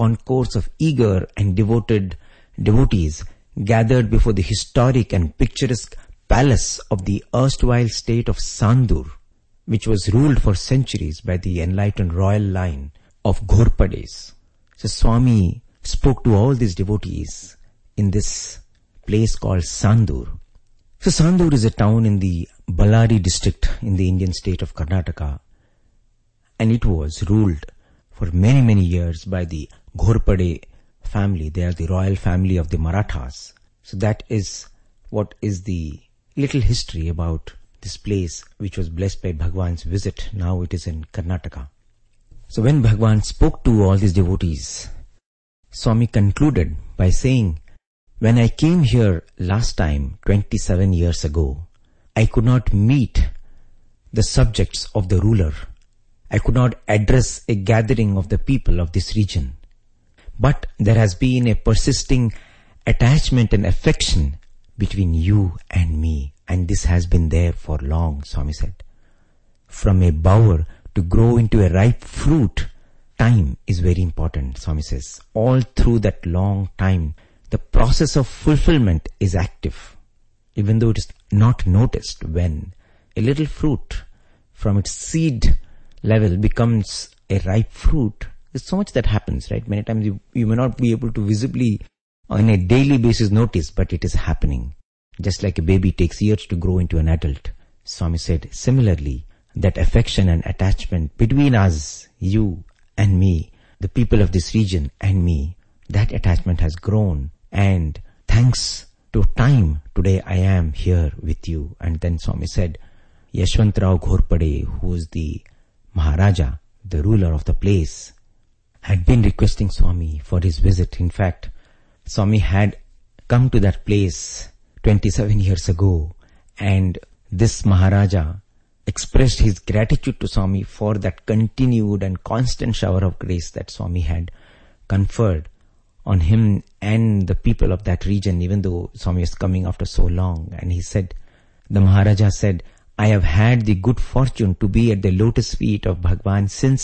concourse of eager and devoted devotees gathered before the historic and picturesque palace of the erstwhile state of Sandur, which was ruled for centuries by the enlightened royal line of Ghorpades. So Swami spoke to all these devotees in this place called Sandur. So Sandur is a town in the Ballari district in the Indian state of Karnataka, and it was ruled for many, many years by the Ghorpade family. They are the royal family of the Marathas. So that is what is the little history about this place which was blessed by Bhagwan's visit. Now it is in Karnataka. So when Bhagwan spoke to all these devotees, Swami concluded by saying, when I came here last time, 27 years ago, I could not meet the subjects of the ruler. I could not address a gathering of the people of this region. But there has been a persisting attachment and affection between you and me, and this has been there for long, Swami said. From a bower to grow into a ripe fruit, time is very important, Swami says. All through that long time, the process of fulfillment is active, even though it is not noticed. When a little fruit from its seed level becomes a ripe fruit, there's so much that happens, right? Many times you may not be able to visibly on a daily basis notice, but it is happening. Just like a baby takes years to grow into an adult. Swami said, similarly, that affection and attachment between us, you and me, the people of this region and me, that attachment has grown. And thanks to time, today I am here with you. And then Swami said, Yashwantrao Ghorpade, who is the Maharaja, the ruler of the place, had been requesting Swami for his visit. In fact, Swami had come to that place 27 years ago, and this Maharaja expressed his gratitude to Swami for that continued and constant shower of grace that Swami had conferred on him and the people of that region, even though Swami is coming after so long. And he said, the Maharaja said, I have had the good fortune to be at the lotus feet of Bhagwan since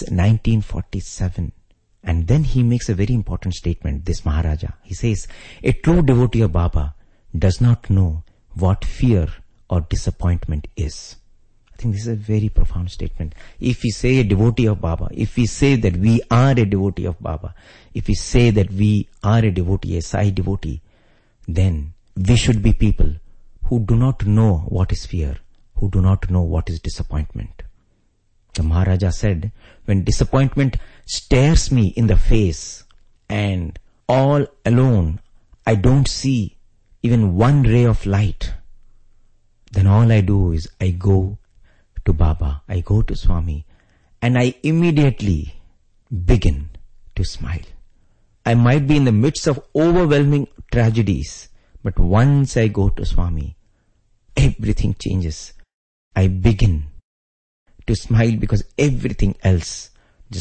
1947. And then he makes a very important statement, this Maharaja. He says, a true devotee of Baba does not know what fear or disappointment is. I think this is a very profound statement. If we say a devotee of Baba, if we say that we are a devotee of Baba, if we say that we are a devotee, a Sai devotee, then we should be people who do not know what is fear, who do not know what is disappointment. The Maharaja said, when disappointment stares me in the face and all alone I don't see even one ray of light, then all I do is I go to Baba, I go to Swami, and I immediately begin to smile. I might be in the midst of overwhelming tragedies, but once I go to Swami, everything changes. I begin to smile because everything else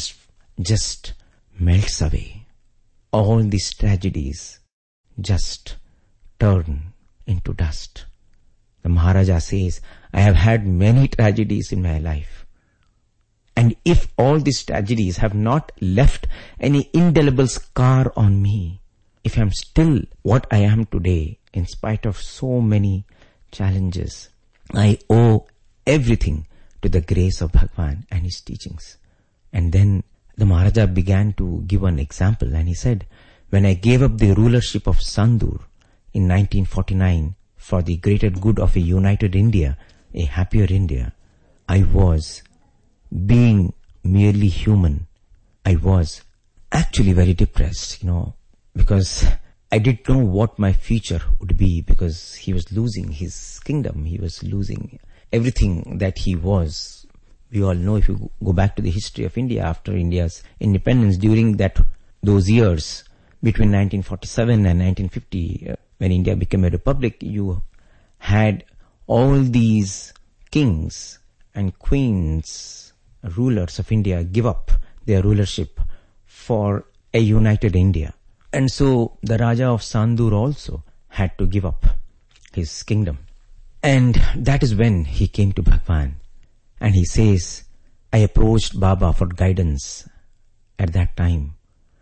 just melts away. All these tragedies just turn into dust. The Maharaja says, I have had many tragedies in my life. And if all these tragedies have not left any indelible scar on me, if I am still what I am today, in spite of so many challenges, I owe everything to the grace of Bhagwan and his teachings. And then the Maharaja began to give an example, and he said, when I gave up the rulership of Sandur in 1949 for the greater good of a united India, a happier India, I was being merely human. I was actually very depressed, because I didn't know what my future would be, because he was losing his kingdom. He was losing everything that he was. We all know, if you go back to the history of India after India's independence, during those years between 1947 and 1950, when India became a republic, you had all these kings and queens, rulers of India give up their rulership for a united India. And so the Raja of Sandur also had to give up his kingdom. And that is when he came to Bhagwan. And he says, I approached Baba for guidance at that time.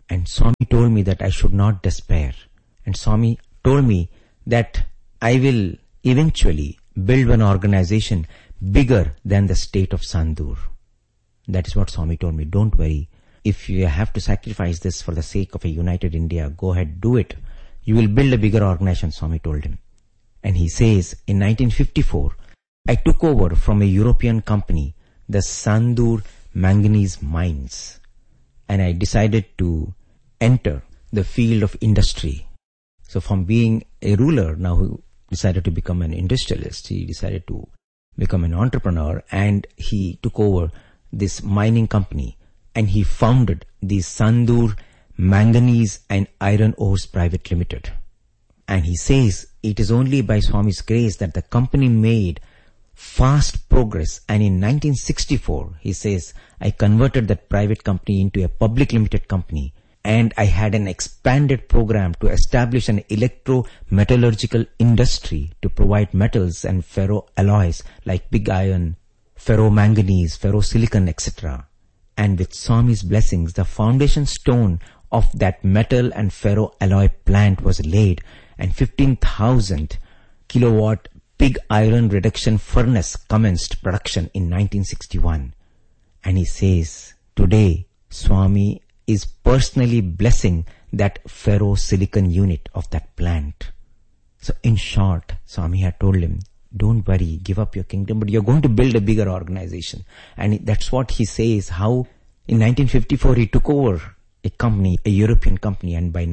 And Swami told me that I should not despair. And Swami told me that I will eventually build an organization bigger than the state of Sandur. That is what Swami told me. Don't worry. If you have to sacrifice this for the sake of a united India, go ahead, do it. You will build a bigger organization, Swami told him. And he says, in 1954, I took over from a European company, the Sandur manganese mines. And I decided to enter the field of industry. So from being a ruler, now he decided to become an industrialist. He decided to become an entrepreneur, and he took over this mining company, and he founded the Sandur Manganese and Iron Ores Private Limited. And he says it is only by Swami's grace that the company made fast progress, and in 1964, he says, I converted that private company into a public limited company, and I had an expanded program to establish an electro-metallurgical industry to provide metals and ferroalloys like pig iron, ferromanganese, ferrosilicon, etc. And with Swami's blessings, the foundation stone of that metal and ferroalloy plant was laid, and 15,000 kilowatt pig iron reduction furnace commenced production in 1961. And he says, today, Swami is personally blessing that ferrosilicon unit of that plant. So in short, Swami had told him, don't worry, give up your kingdom, but you're going to build a bigger organization. And that's what he says, how in 1954 he took over a company, a European company, and by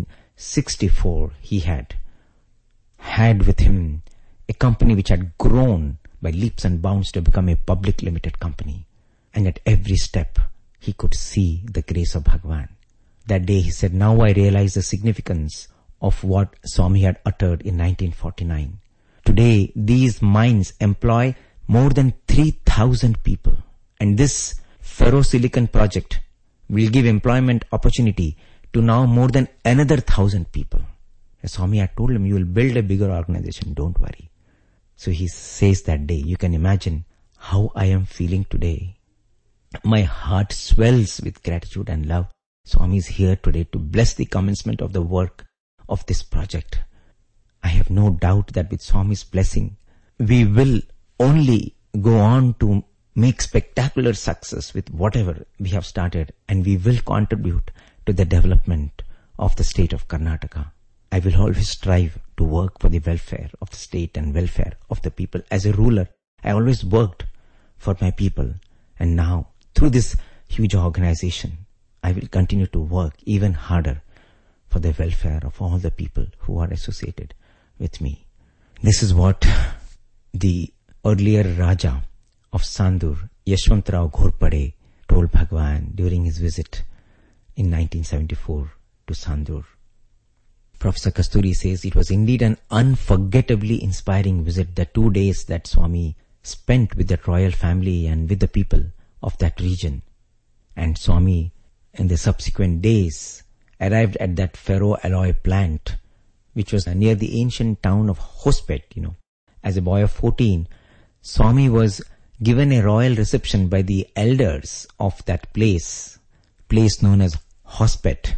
1964 he had with him a company which had grown by leaps and bounds to become a public limited company. And at every step, he could see the grace of Bhagwan. That day he said, now I realize the significance of what Swami had uttered in 1949. Today, these mines employ more than 3,000 people. And this ferrosilicon project will give employment opportunity to now more than another 1,000 people. As Swami had told him, you will build a bigger organization, don't worry. So he says that day, you can imagine how I am feeling today. My heart swells with gratitude and love. Swami is here today to bless the commencement of the work of this project. I have no doubt that with Swami's blessing, we will only go on to make spectacular success with whatever we have started, and we will contribute to the development of the state of Karnataka. I will always strive to work for the welfare of the state and welfare of the people. As a ruler, I always worked for my people, and now through this huge organization, I will continue to work even harder for the welfare of all the people who are associated with me. This is what the earlier Raja of Sandur, Yashwantrao Ghorpade, told Bhagwan during his visit in 1974 to Sandur. Professor Kasturi says it was indeed an unforgettably inspiring visit, the 2 days that Swami spent with the royal family and with the people of that region. And Swami, in the subsequent days, arrived at that ferroalloy plant, which was near the ancient town of Hospet. As a boy of 14, Swami was given a royal reception by the elders of that place known as Hospet.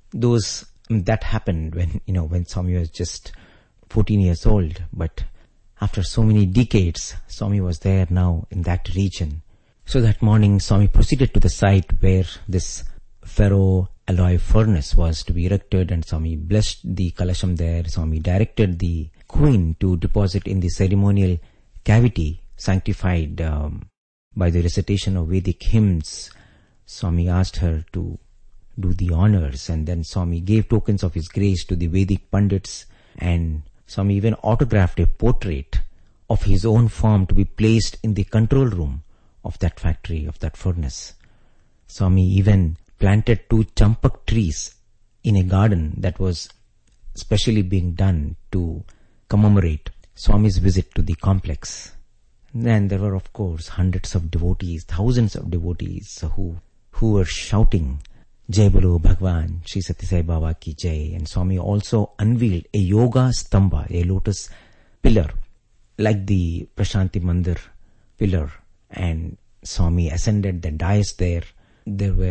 That happened when Swami was just 14 years old. But after so many decades, Swami was there now in that region. So that morning, Swami proceeded to the site where this ferroalloy furnace was to be erected, and Swami blessed the Kalasham there. Swami directed the queen to deposit in the ceremonial cavity sanctified by the recitation of Vedic hymns. Swami asked her to do the honors, and then Swami gave tokens of his grace to the Vedic Pandits, and Swami even autographed a portrait of his own form to be placed in the control room of that factory, of that furnace. Swami even planted 2 champak trees in a garden that was specially being done to commemorate Swami's visit to the complex. Then there were, of course, hundreds of devotees, thousands of devotees who were shouting, Jai Bolo Bhagwan, Shri Sathya Sai Baba Ki Jai. And Swami also unveiled a yoga stamba, a lotus pillar, like the Prashanti Mandir pillar. And Swami ascended the dais there. There were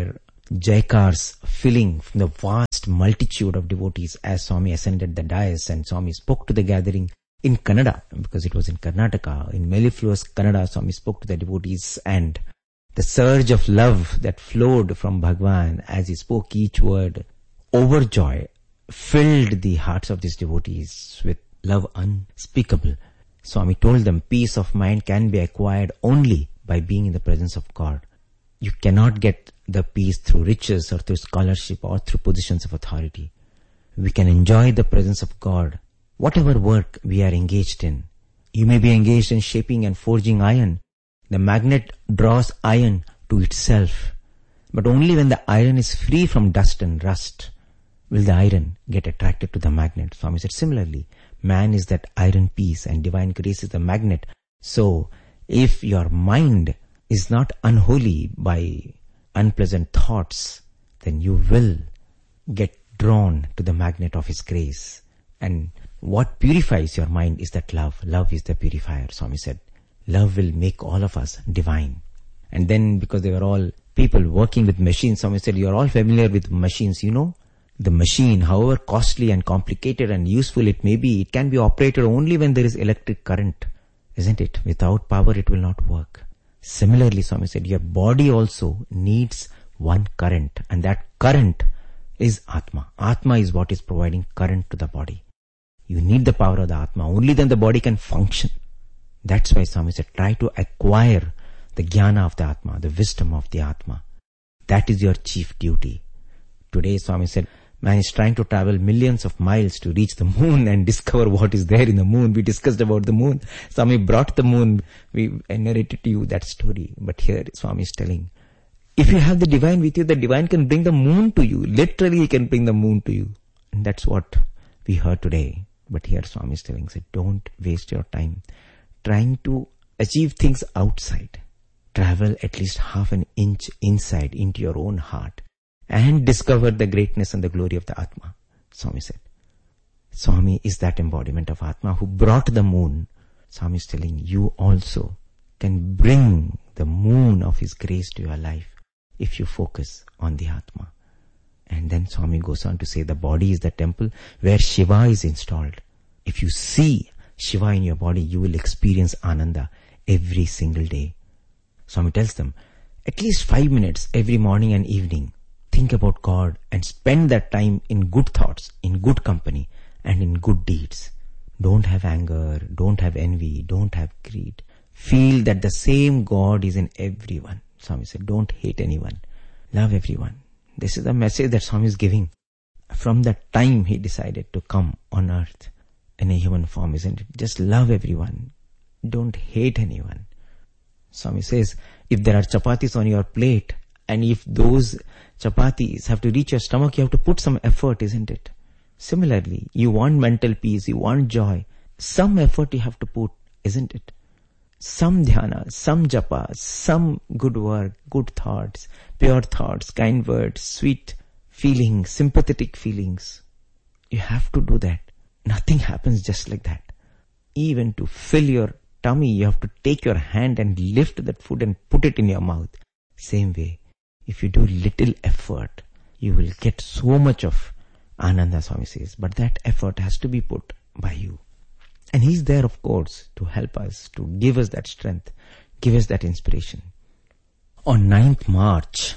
jaikars filling from the vast multitude of devotees as Swami ascended the dais, and Swami spoke to the gathering in Kannada, because it was in Karnataka. In mellifluous Kannada, Swami spoke to the devotees, and the surge of love that flowed from Bhagwan as he spoke each word, overjoy, filled the hearts of these devotees with love unspeakable. Swami told them peace of mind can be acquired only by being in the presence of God. You cannot get the peace through riches or through scholarship or through positions of authority. We can enjoy the presence of God, whatever work we are engaged in. You may be engaged in shaping and forging iron. The magnet draws iron to itself, but only when the iron is free from dust and rust will the iron get attracted to the magnet. Swami said, similarly, man is that iron piece and divine grace is the magnet. So, if your mind is not unholy by unpleasant thoughts, then you will get drawn to the magnet of His grace. And what purifies your mind is that love. Love is the purifier. Swami said, love will make all of us divine. And then, because they were all people working with machines, Swami said, you are all familiar with machines, you know. The machine, however costly and complicated and useful it may be, it can be operated only when there is electric current, isn't it? Without power, it will not work. Similarly, Swami said, your body also needs one current, and that current is Atma. Atma is what is providing current to the body. You need the power of the Atma. Only then the body can function. That's why Swami said, try to acquire the jnana of the Atma, the wisdom of the Atma. That is your chief duty. Today, Swami said, man is trying to travel millions of miles to reach the moon and discover what is there in the moon. We discussed about the moon. Swami brought the moon. We narrated to you that story. But here Swami is telling, if you have the divine with you, the divine can bring the moon to you. Literally, he can bring the moon to you. And that's what we heard today. But here Swami is telling, say, don't waste your time trying to achieve things outside. Travel at least half an inch inside into your own heart and discover the greatness and the glory of the Atma. Swami said, Swami is that embodiment of Atma who brought the moon. Swami is telling, you also can bring the moon of His grace to your life if you focus on the Atma. And then Swami goes on to say, the body is the temple where Shiva is installed. If you see Shiva in your body, you will experience Ananda every single day. Swami tells them, at least 5 minutes every morning and evening, think about God and spend that time in good thoughts, in good company, and in good deeds. Don't have anger, don't have envy, don't have greed. Feel that the same God is in everyone. Swami said, don't hate anyone. Love everyone. This is the message that Swami is giving. From the time he decided to come on earth in a human form, isn't it? Just love everyone. Don't hate anyone. Swami says, if there are chapatis on your plate, and if those chapatis have to reach your stomach, you have to put some effort, isn't it? Similarly, you want mental peace, you want joy. Some effort you have to put, isn't it? Some dhyana, some japa, some good work, good thoughts, pure thoughts, kind words, sweet feelings, sympathetic feelings. You have to do that. Nothing happens just like that. Even to fill your tummy, you have to take your hand and lift that food and put it in your mouth. Same way, if you do little effort, you will get so much of Ananda, Swami says. But that effort has to be put by you. And He's there, of course, to help us, to give us that strength, give us that inspiration. On 9th March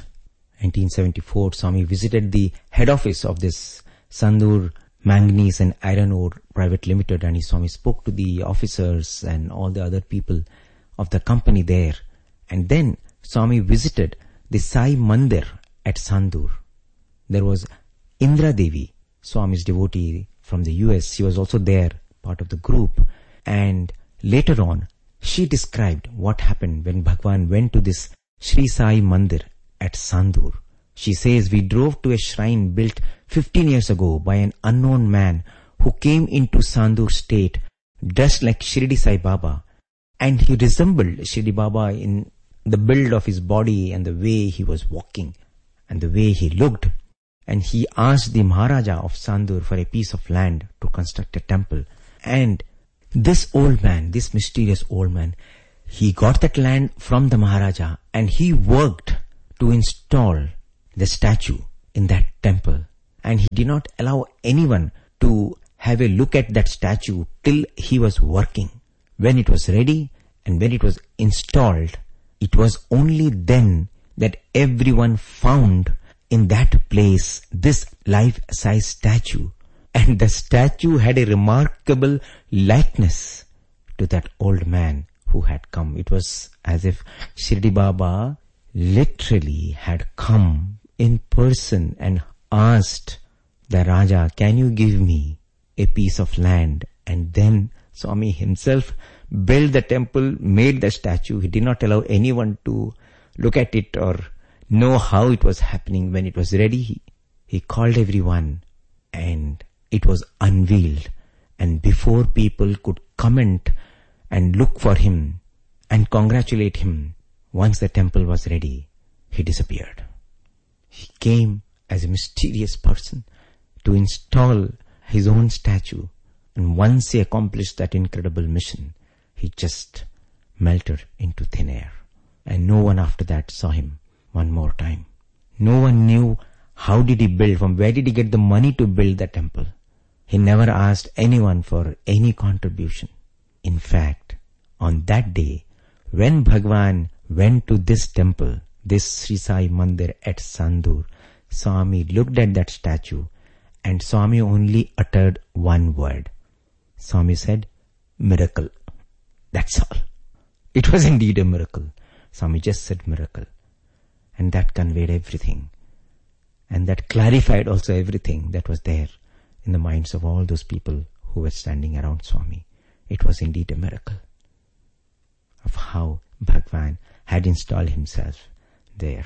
1974, Swami visited the head office of this Sandur Manganese and Iron Ore Private Limited, and Swami spoke to the officers and all the other people of the company there. And then Swami visited the Sai Mandir at Sandur. There was Indra Devi, Swami's devotee from the US. She was also there, part of the group. And later on, she described what happened when Bhagwan went to this Sri Sai Mandir at Sandur. She says, we drove to a shrine built 15 years ago by an unknown man who came into Sandur state dressed like Shirdi Sai Baba, and he resembled Shirdi Baba in the build of his body and the way he was walking and the way he looked. And he asked the Maharaja of Sandur for a piece of land to construct a temple. And this old man, this mysterious old man, he got that land from the Maharaja and he worked to install the statue in that temple. And he did not allow anyone to have a look at that statue till he was working. When it was ready and when it was installed, it was only then that everyone found in that place this life-size statue. And the statue had a remarkable likeness to that old man who had come. It was as if Shirdi Baba literally had come in person and asked the Raja, can you give me a piece of land? And then Swami himself built the temple, made the statue. He did not allow anyone to look at it or know how it was happening. When it was ready, he called everyone and it was unveiled. And before people could comment and look for him and congratulate him, once the temple was ready, he disappeared. He came as a mysterious person to install his own statue. And once he accomplished that incredible mission, he just melted into thin air. And no one after that saw him one more time. No one knew how did he build, from where did he get the money to build the temple. He never asked anyone for any contribution. In fact, on that day, when Bhagwan went to this temple, this Sri Sai Mandir at Sandur, Swami looked at that statue and Swami only uttered one word. Swami said, miracle. That's all. It was indeed a miracle. Swami just said miracle. And that conveyed everything. And that clarified also everything that was there in the minds of all those people who were standing around Swami. It was indeed a miracle of how Bhagwan had installed himself there.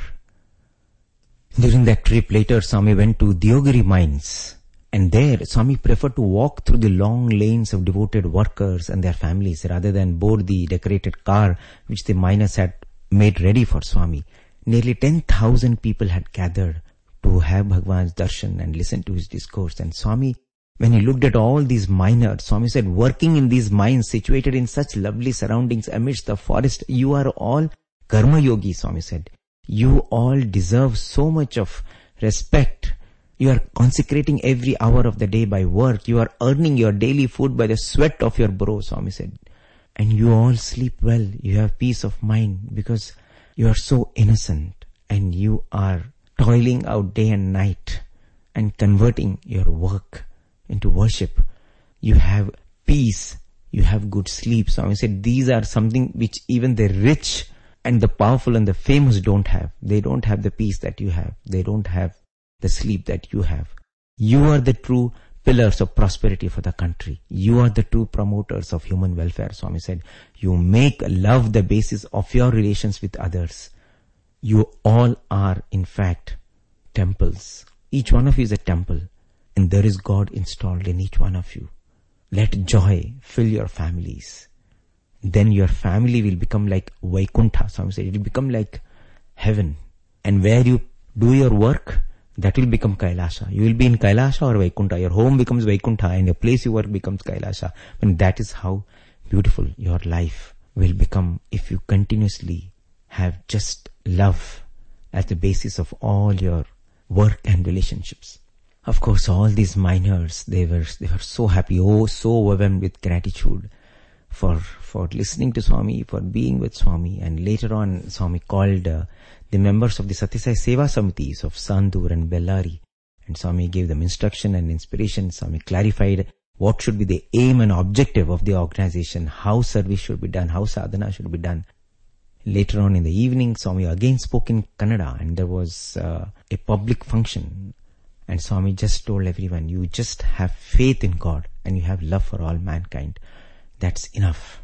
During that trip later, Swami went to Deogiri mines. And there, Swami preferred to walk through the long lanes of devoted workers and their families rather than board the decorated car which the miners had made ready for Swami. Nearly 10,000 people had gathered to have Bhagwan's darshan and listen to his discourse. And Swami, when he looked at all these miners, Swami said, working in these mines situated in such lovely surroundings amidst the forest, you are all karma yogi, Swami said. You all deserve so much of respect. You are consecrating every hour of the day by work. You are earning your daily food by the sweat of your brow, Swami said. And you all sleep well. You have peace of mind because you are so innocent and you are toiling out day and night and converting your work into worship. You have peace. You have good sleep. Swami said these are something which even the rich and the powerful and the famous don't have. They don't have the peace that you have. They don't have the sleep that you have. You are the true pillars of prosperity for the country. You are the true promoters of human welfare, Swami said. You make love the basis of your relations with others. You all are, in fact, temples. Each one of you is a temple, and there is God installed in each one of you. Let joy fill your families. Then your family will become like Vaikuntha, Swami said. It will become like heaven. And where you do your work, that will become Kailasha. You will be in Kailasha or Vaikuntha. Your home becomes Vaikuntha and the place you work becomes Kailasha. And that is how beautiful your life will become if you continuously have just love as the basis of all your work and relationships. Of course, all these miners, they were so happy, so overwhelmed with gratitude for listening to Swami, for being with Swami. And later on, Swami called the members of the Satyasai Seva Samitis of Sandur and Bellari. And Swami gave them instruction and inspiration. Swami clarified what should be the aim and objective of the organization, how service should be done, how sadhana should be done. Later on in the evening, Swami again spoke in Kannada, and there was a public function. And Swami just told everyone, you just have faith in God and you have love for all mankind. That's enough.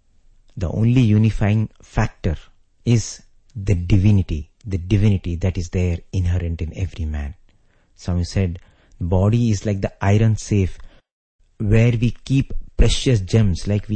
The only unifying factor is the divinity that is there inherent in every man. Swami said, the body is like the iron safe where we keep precious gems, like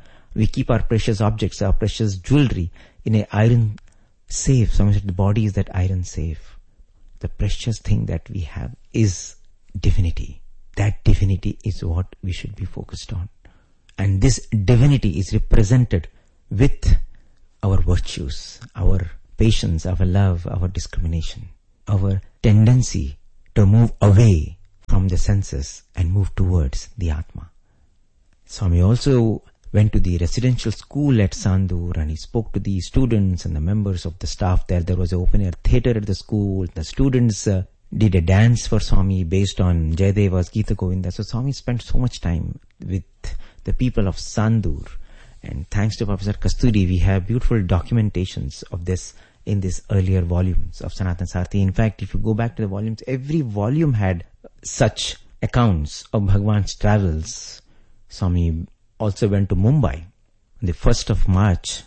we keep our precious objects, our precious jewelry in an iron safe. Swami said, the body is that iron safe. The precious thing that we have is divinity. That divinity is what we should be focused on. And this divinity is represented with our virtues, our patience, our love, our discrimination. our tendency to move away from the senses and move towards the Atma. Swami also went to the residential school at Sandur and he spoke to the students and the members of the staff there. There was an open-air theatre at the school. The students did a dance for Swami based on Jayadeva's Gita Govinda. So Swami spent so much time with the people of Sandur. And thanks to Professor Kasturi, we have beautiful documentations of this in these earlier volumes of Sanatana Sarthi. In fact, if you go back to the volumes, every volume had such accounts of Bhagwan's travels. Swami also went to Mumbai on the 1st of March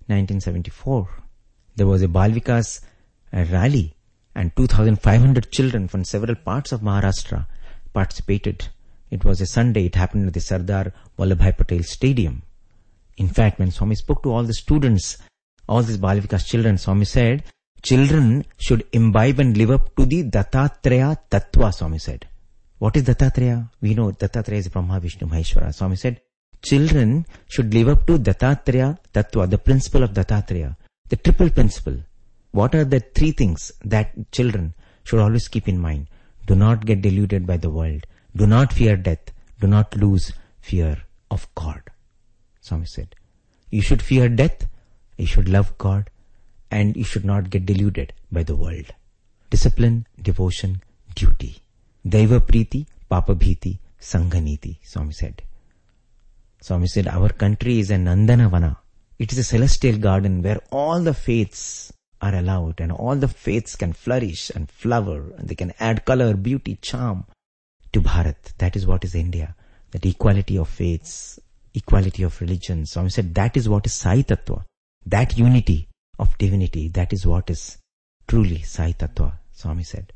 1974. There was a Bal Vikas rally and 2,500 children from several parts of Maharashtra participated. It was a Sunday. It happened at the Sardar Vallabhbhai Patel Stadium. In fact, when Swami spoke to all the students, all these Bal Vikas children, Swami said, children should imbibe and live up to the Dattatreya Tattva, Swami said. What is Dattatreya? We know Dattatreya is Brahma, Vishnu, Maheshwara. Swami said, children should live up to Dattatreya Tattva, the principle of Dattatreya, the triple principle. What are the three things that children should always keep in mind? Do not get deluded by the world. Do not fear death. Do not lose fear of God. Swami said, you should fear death, you should love God, and you should not get deluded by the world. Discipline, devotion, duty. Daiva Priti, Papa Bhiti, Sanghaniti, Swami said. Swami said, our country is a Nandanavana. It is a celestial garden where all the faiths are allowed and all the faiths can flourish and flower and they can add color, beauty, charm to Bharat. That is what is India. That equality of faiths, equality of religions. Swami said, that is what is Sai Tattva. That unity of divinity, that is what is truly Sai Tattva, Swami said.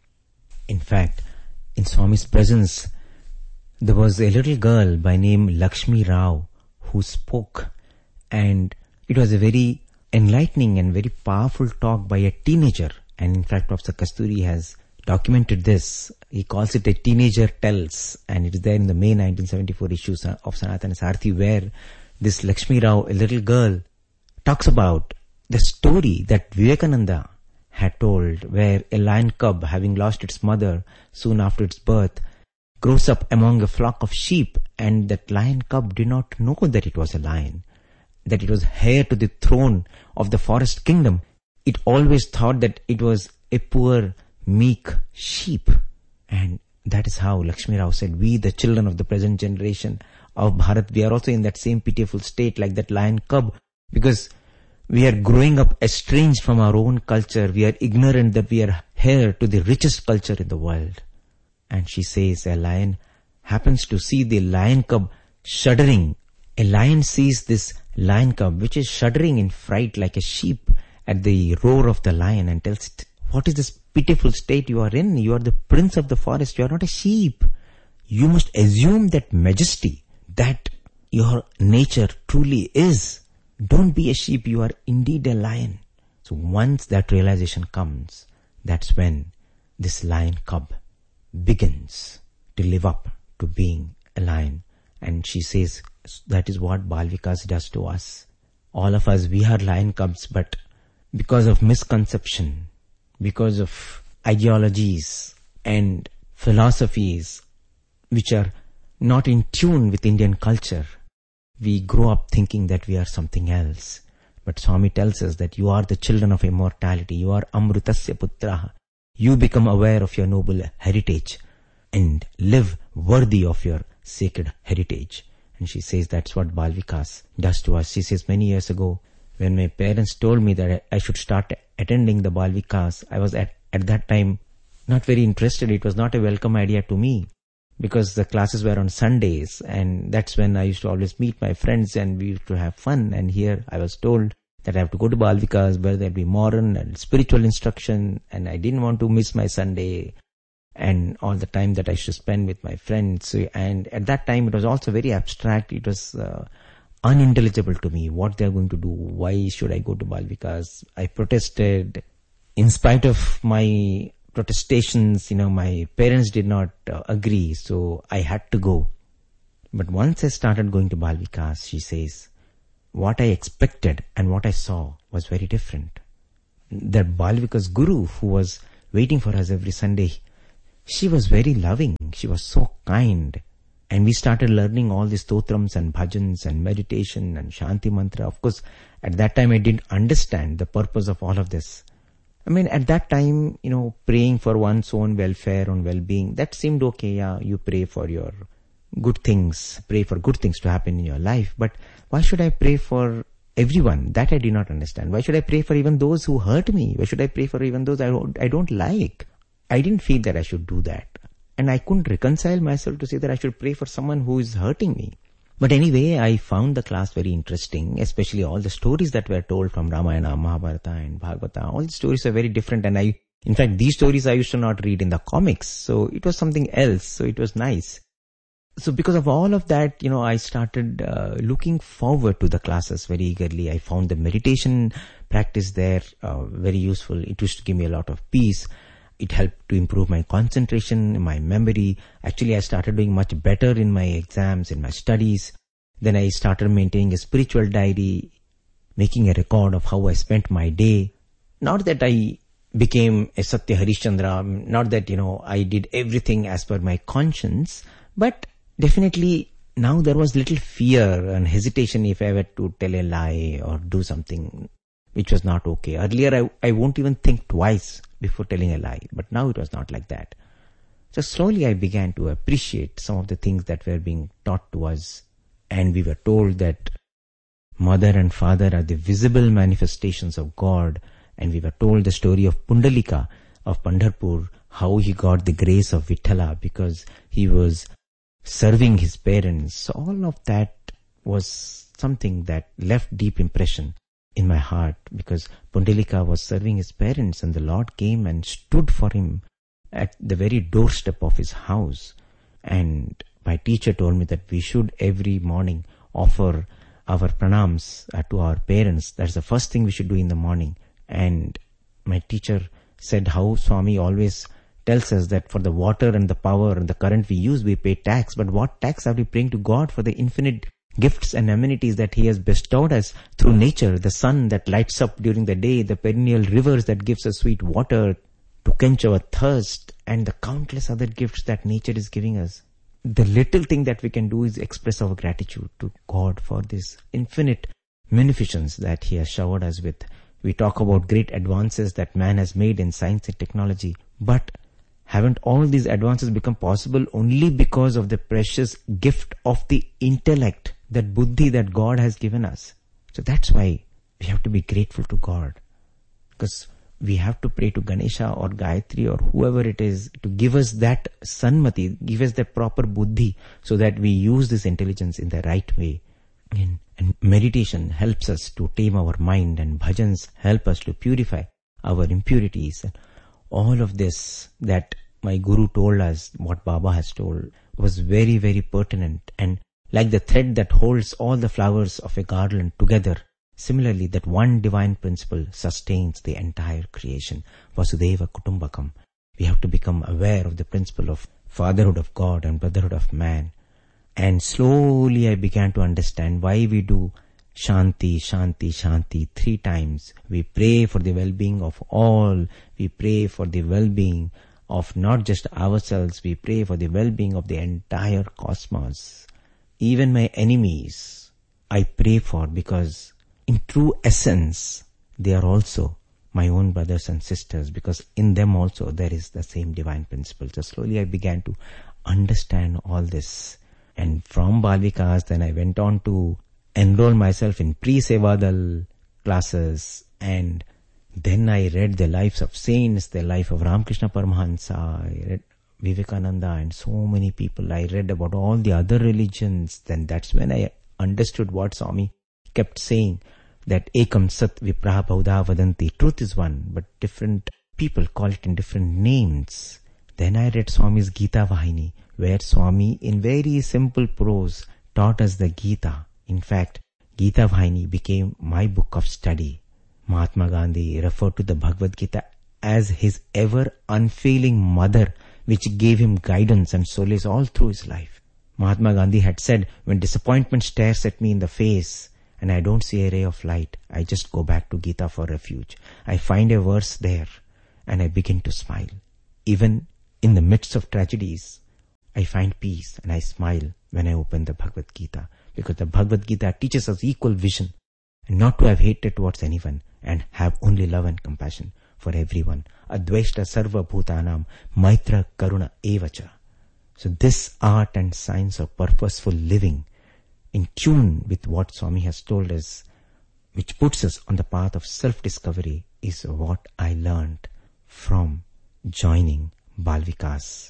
In fact, in Swami's presence, there was a little girl by name Lakshmi Rao who spoke, and it was a very enlightening and very powerful talk by a teenager. And in fact, Professor Kasturi has documented this. He calls it a Teenager Tells, and it is there in the May 1974 issues of Sanatana Sarthi, where this Lakshmi Rao, a little girl, talks about the story that Vivekananda had told, where a lion cub, having lost its mother soon after its birth, grows up among a flock of sheep, and that lion cub did not know that it was a lion, that it was heir to the throne of the forest kingdom. It always thought that it was a poor, meek sheep. And that is how Lakshmi Rao said, we, the children of the present generation of Bharat, we are also in that same pitiful state like that lion cub, because we are growing up estranged from our own culture. We are ignorant that we are heir to the richest culture in the world. And she says, a lion happens to see the lion cub shuddering. A lion sees this lion cub, which is shuddering in fright like a sheep at the roar of the lion, and tells it, what is this pitiful state you are in? You are the prince of the forest. You are not a sheep. You must assume that majesty that your nature truly is. Don't be a sheep. You are indeed a lion. So once that realization comes, that's when this lion cub begins to live up to being a lion. And she says, that is what Bal Vikas does to us. All of us, we are lion cubs, but because of misconception, because of ideologies and philosophies which are not in tune with Indian culture, we grow up thinking that we are something else. But Swami tells us that you are the children of immortality. You are Amrutasya Putraha. You become aware of your noble heritage and live worthy of your sacred heritage. And she says that's what Bal Vikas does to us. She says, many years ago, when my parents told me that I should start attending the Bal Vikas, I was at that time not very interested. It was not a welcome idea to me, because the classes were on Sundays, and that's when I used to always meet my friends and we used to have fun. And here I was told that I have to go to Bal Vikas, where there'll be moral and spiritual instruction, and I didn't want to miss my Sunday and all the time that I should spend with my friends. And at that time it was also very abstract. It was unintelligible to me what they're going to do. Why should I go to Bal Vikas? I protested. In spite of my protestations, my parents did not agree, so I had to go. But once I started going to Bal Vikas, she says, what I expected and what I saw was very different. That Bal Vikas guru, who was waiting for us every Sunday. She was very loving. She was so kind. And we started learning all these stotrams and bhajans and meditation and Shanti Mantra. Of course, at that time I didn't understand the purpose of all of this. I mean, at that time, praying for one's own welfare and well-being, that seemed okay. Yeah, you pray for your good things, pray for good things to happen in your life. But why should I pray for everyone? That I did not understand. Why should I pray for even those who hurt me? Why should I pray for even those I don't like? I didn't feel that I should do that. And I couldn't reconcile myself to say that I should pray for someone who is hurting me. But anyway, I found the class very interesting, especially all the stories that were told from Ramayana, Mahabharata and Bhagavata. All the stories are very different, and in fact, these stories I used to not read in the comics, so it was something else, so it was nice. So because of all of that, I started looking forward to the classes very eagerly. I found the meditation practice there very useful. It used to give me a lot of peace. It helped to improve my concentration, my memory. Actually, I started doing much better in my exams, in my studies. Then I started maintaining a spiritual diary, making a record of how I spent my day. Not that I became a Satya Harishchandra, not that, I did everything as per my conscience, but definitely now there was little fear and hesitation if I were to tell a lie or do something which was not okay. Earlier, I won't even think twice before telling a lie, but now it was not like that. So slowly I began to appreciate some of the things that were being taught to us, and we were told that mother and father are the visible manifestations of God, and we were told the story of Pundalika of Pandharpur, how he got the grace of Vithala because he was serving his parents. So all of that was something that left deep impression in my heart, because Pundalika was serving his parents and the Lord came and stood for him at the very doorstep of his house. And my teacher told me that we should every morning offer our pranams to our parents. That's the first thing we should do in the morning. And my teacher said how Swami always tells us that for the water and the power and the current we use, we pay tax. But what tax are we paying to God for the infinite gifts and amenities that he has bestowed us through nature? The sun that lights up during the day, the perennial rivers that gives us sweet water to quench our thirst, and the countless other gifts that nature is giving us. The little thing that we can do is express our gratitude to God for this infinite munificence that he has showered us with. We talk about great advances that man has made in science and technology, but haven't all these advances become possible only because of the precious gift of the intellect, that buddhi that God has given us? So that's why we have to be grateful to God, because we have to pray to Ganesha or Gayatri or whoever it is to give us that sanmati, give us that proper buddhi, so that we use this intelligence in the right way. And meditation helps us to tame our mind, and bhajans help us to purify our impurities. And all of this that my guru told us, what Baba has told, was very, very pertinent. And like the thread that holds all the flowers of a garland together, similarly, that one divine principle sustains the entire creation. Vasudeva Kutumbakam. We have to become aware of the principle of fatherhood of God and brotherhood of man. And slowly I began to understand why we do Shanti, Shanti, Shanti 3 times. We pray for the well-being of all. We pray for the well-being of not just ourselves. We pray for the well-being of the entire cosmos. Even my enemies, I pray for, because in true essence, they are also my own brothers and sisters, because in them also there is the same divine principle. So slowly I began to understand all this. And from Balvikas, then I went on to enroll myself in pre-Sevadal classes, and then I read the lives of saints, the life of Ramakrishna Paramahansa, I read Vivekananda and so many people. I read about all the other religions. Then that's when I understood what Swami kept saying, that Ekam Sat Vipraha Baudha Vadanti. Truth is one, but different people call it in different names. Then I read Swami's Gita Vahini, where Swami in very simple prose taught us the Gita. In fact, Gita Vahini became my book of study. Mahatma Gandhi referred to the Bhagavad Gita as his ever unfailing mother, which gave him guidance and solace all through his life. Mahatma Gandhi had said, when disappointment stares at me in the face and I don't see a ray of light, I just go back to Gita for refuge. I find a verse there and I begin to smile. Even in the midst of tragedies, I find peace and I smile when I open the Bhagavad Gita, because the Bhagavad Gita teaches us equal vision and not to have hatred towards anyone and have only love and compassion for everyone. Advaishta sarva bhutanam maitra karuna evacha. So this art and science of purposeful living in tune with what Swami has told us, which puts us on the path of self-discovery, is what I learned from joining Bal Vikas.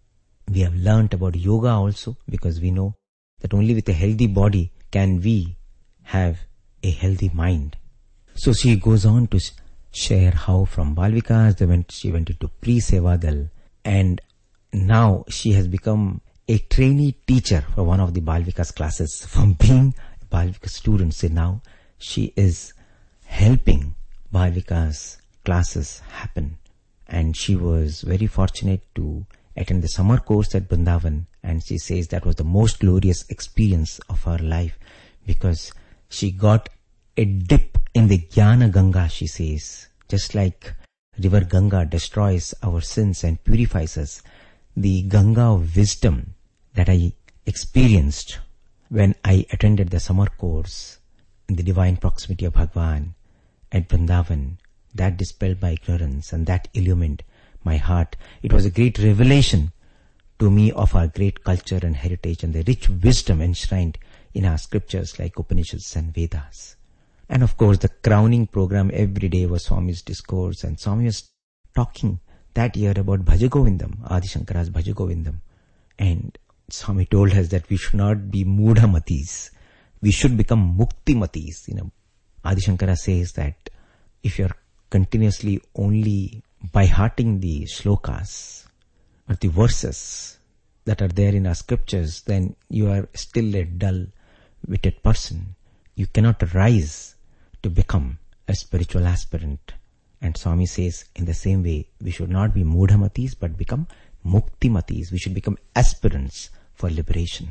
We have learnt about yoga also, because we know that only with a healthy body can we have a healthy mind. So she goes on to share how from Bal Vikas she went into pre-Sevadal, and now she has become a trainee teacher for one of the Bal Vikas classes. From being a Bal Vikas student, so now she is helping Bal Vikas classes happen. And she was very fortunate to attend the summer course at Vrindavan, and she says that was the most glorious experience of her life, because she got a dip in the Jnana Ganga, she says. Just like river Ganga destroys our sins and purifies us, the Ganga of wisdom that I experienced when I attended the summer course in the divine proximity of Bhagwan at Vrindavan, that dispelled my ignorance and that illumined my heart. It was a great revelation to me of our great culture and heritage and the rich wisdom enshrined in our scriptures like Upanishads and Vedas. And of course, the crowning program every day was Swami's discourse, and Swami was talking that year about Bhaja Govindam, Adi Shankara's Bhaja Govindam. And Swami told us that we should not be Mudhamatis. We should become Muktimatis. Adi Shankara says that if you're continuously only by hearting the shlokas or the verses that are there in our scriptures, then you are still a dull-witted person. You cannot rise to become a spiritual aspirant. And Swami says, in the same way, we should not be Mudhamatis but become Muktimatis. We should become aspirants for liberation.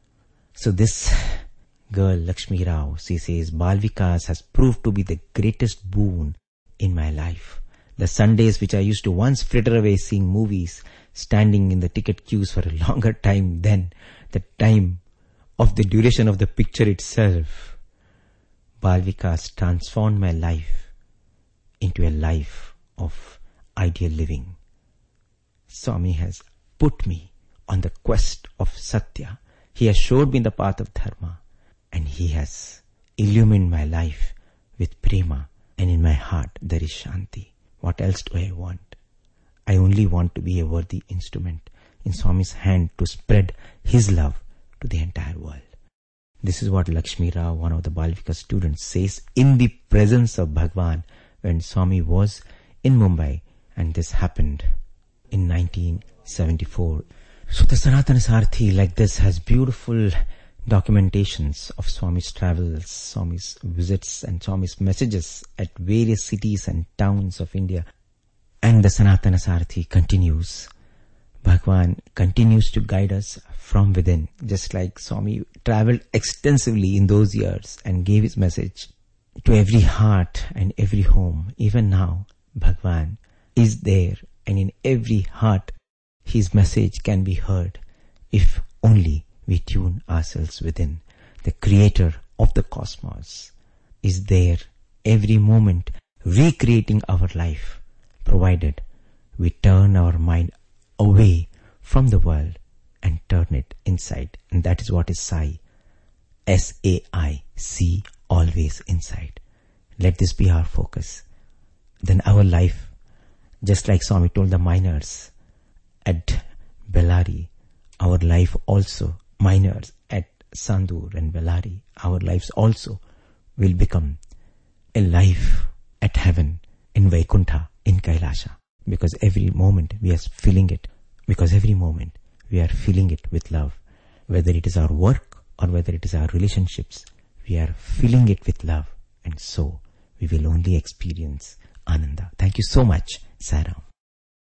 So this girl, Lakshmi Rao, she says, Bal Vikas has proved to be the greatest boon in my life. The Sundays which I used to once fritter away seeing movies, standing in the ticket queues for a longer time than the time of the duration of the picture itself, Bal Vikas transformed my life into a life of ideal living. Swami has put me on the quest of Satya. He has showed me the path of Dharma, and he has illumined my life with prema, and in my heart there is Shanti. What else do I want? I only want to be a worthy instrument in Swami's hand to spread his love to the entire world. This is what Lakshmi Rao, one of the Bal Vikas students, says in the presence of Bhagwan when Swami was in Mumbai, and this happened in 1974. So the Sanatana Sarathi like this has beautiful documentations of Swami's travels, Swami's visits and Swami's messages at various cities and towns of India. And the Sanatana Sarathi continues. Bhagwan continues to guide us from within, just like Swami traveled extensively in those years and gave his message to every heart and every home. Even now, Bhagwan is there, and in every heart his message can be heard if only we tune ourselves within. The creator of the cosmos is there every moment recreating our life, provided we turn our mind away from the world and turn it inside. And that is what is Sai. S-A-I-C, always inside. Let this be our focus. Then our life, just like Swami told the miners at Bellary, our life also, miners at Sandur and Bellary, our lives also will become a life at heaven, in Vaikuntha, in Kailasha. Because every moment we are feeling it. Because every moment we are feeling it with love. Whether it is our work or whether it is our relationships, we are filling it with love. And so we will only experience Ananda. Thank you so much, Sairam.